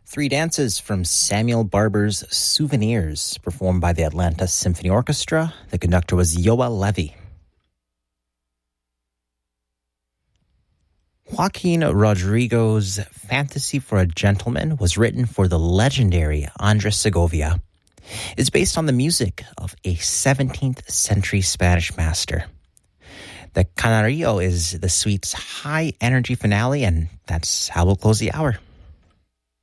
Three dances from Samuel Barber's Souvenirs, performed by the Atlanta Symphony Orchestra. The conductor was Yoel Levy. Joaquin Rodrigo's Fantasy for a Gentleman was written for the legendary Andres Segovia. It's based on the music of a 17th century Spanish master. The Canario is the suite's high-energy finale, and that's how we'll close the hour.